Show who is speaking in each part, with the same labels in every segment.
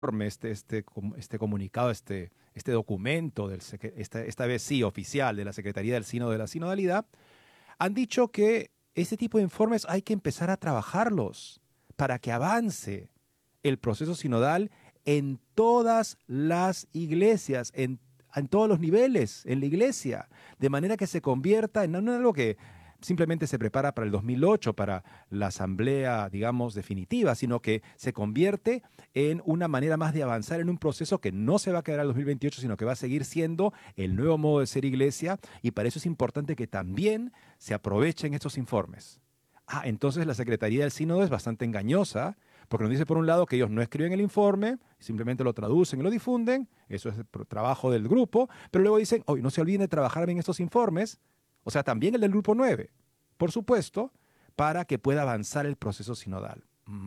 Speaker 1: este comunicado, este documento, esta vez sí oficial, de la Secretaría del Sínodo de la Sinodalidad, han dicho que este tipo de informes hay que empezar a trabajarlos para que avance el proceso sinodal en todas las iglesias, en todos los niveles en la iglesia, de manera que se convierta en no algo que simplemente se prepara para el 2008, para la asamblea, digamos, definitiva, sino que se convierte en una manera más de avanzar en un proceso que no se va a quedar al 2028, sino que va a seguir siendo el nuevo modo de ser iglesia, y para eso es importante que también se aprovechen estos informes. Entonces la Secretaría del Sínodo es bastante engañosa, porque nos dice por un lado que ellos no escriben el informe, simplemente lo traducen y lo difunden, eso es el trabajo del grupo, pero luego dicen, no se olviden de trabajar bien estos informes, o sea, también el del grupo 9, por supuesto, para que pueda avanzar el proceso sinodal.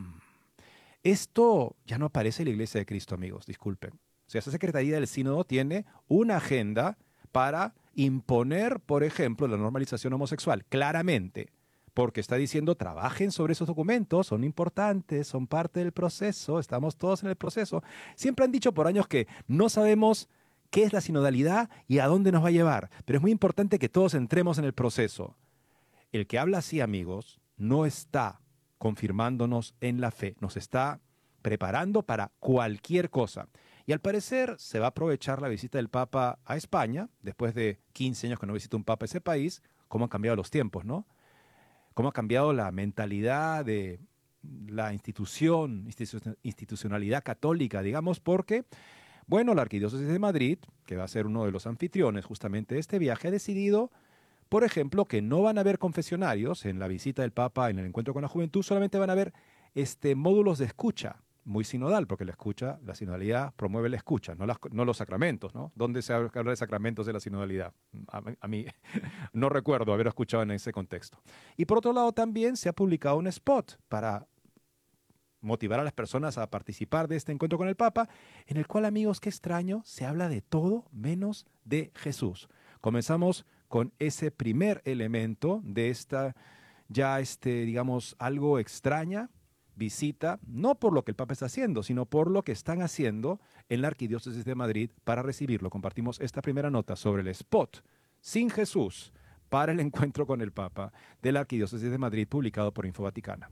Speaker 1: Esto ya no aparece en la Iglesia de Cristo, amigos, disculpen. O sea, esa Secretaría del Sínodo tiene una agenda para imponer, por ejemplo, la normalización homosexual, claramente, porque está diciendo, trabajen sobre esos documentos, son importantes, son parte del proceso, estamos todos en el proceso. Siempre han dicho por años que no sabemos qué es la sinodalidad y a dónde nos va a llevar, pero es muy importante que todos entremos en el proceso. El que habla así, amigos, no está confirmándonos en la fe, nos está preparando para cualquier cosa. Y al parecer se va a aprovechar la visita del Papa a España, después de 15 años que no visita un Papa ese país, cómo han cambiado los tiempos, ¿no? Cómo ha cambiado la mentalidad de la institucionalidad católica, digamos, porque, bueno, la Arquidiócesis de Madrid, que va a ser uno de los anfitriones justamente de este viaje, ha decidido, por ejemplo, que no van a haber confesionarios en la visita del Papa, en el encuentro con la juventud, solamente van a haber módulos de escucha, muy sinodal, porque la sinodalidad promueve la escucha, no los sacramentos, ¿no? ¿Dónde se habla de sacramentos de la sinodalidad? A mí no recuerdo haber escuchado en ese contexto. Y por otro lado también se ha publicado un spot para motivar a las personas a participar de este encuentro con el Papa, en el cual, amigos, qué extraño, se habla de todo menos de Jesús. Comenzamos con ese primer elemento de esta, ya digamos, algo extraña visita, no por lo que el Papa está haciendo, sino por lo que están haciendo en la Arquidiócesis de Madrid para recibirlo. Compartimos esta primera nota sobre el spot Sin Jesús para el encuentro con el Papa de la Arquidiócesis de Madrid, publicado por Info Vaticana.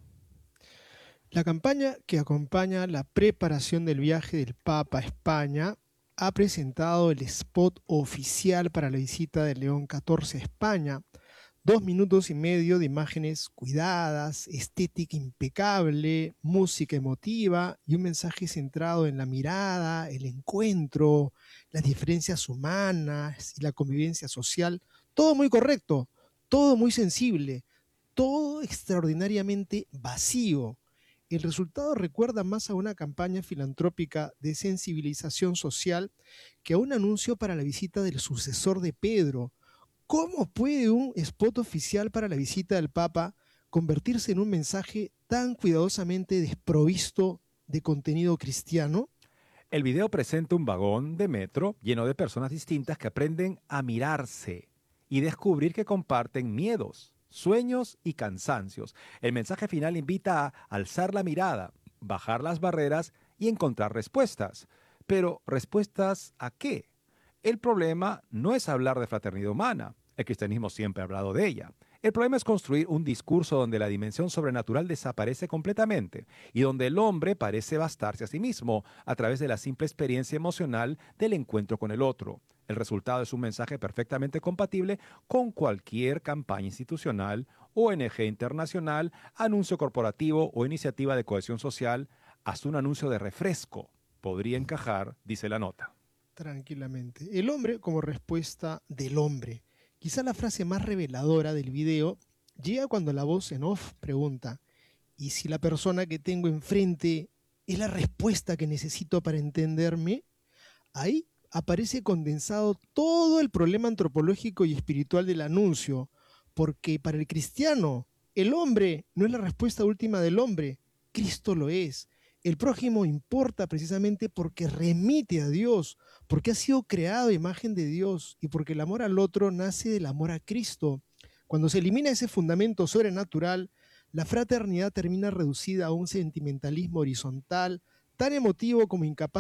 Speaker 2: La campaña que acompaña la preparación del viaje del Papa a España ha presentado el spot oficial para la visita de León XIV a España. 2 minutos y medio de imágenes cuidadas, estética impecable, música emotiva y un mensaje centrado en la mirada, el encuentro, las diferencias humanas y la convivencia social. Todo muy correcto, todo muy sensible, todo extraordinariamente vacío. El resultado recuerda más a una campaña filantrópica de sensibilización social que a un anuncio para la visita del sucesor de Pedro. ¿Cómo puede un spot oficial para la visita del Papa convertirse en un mensaje tan cuidadosamente desprovisto de contenido cristiano?
Speaker 1: El video presenta un vagón de metro lleno de personas distintas que aprenden a mirarse y descubrir que comparten miedos, sueños y cansancios. El mensaje final invita a alzar la mirada, bajar las barreras y encontrar respuestas. Pero, ¿respuestas a qué? El problema no es hablar de fraternidad humana. El cristianismo siempre ha hablado de ella. El problema es construir un discurso donde la dimensión sobrenatural desaparece completamente y donde el hombre parece bastarse a sí mismo a través de la simple experiencia emocional del encuentro con el otro. El resultado es un mensaje perfectamente compatible con cualquier campaña institucional, ONG internacional, anuncio corporativo o iniciativa de cohesión social, hasta un anuncio de refresco. Podría encajar, dice la nota.
Speaker 2: Tranquilamente. El hombre como respuesta del hombre. Quizá la frase más reveladora del video llega cuando la voz en off pregunta: ¿y si la persona que tengo enfrente es la respuesta que necesito para entenderme? Ahí aparece condensado todo el problema antropológico y espiritual del anuncio, porque para el cristiano, el hombre no es la respuesta última del hombre, Cristo lo es. El prójimo importa precisamente porque remite a Dios, porque ha sido creado a imagen de Dios y porque el amor al otro nace del amor a Cristo. Cuando se elimina ese fundamento sobrenatural, la fraternidad termina reducida a un sentimentalismo horizontal tan emotivo como incapaz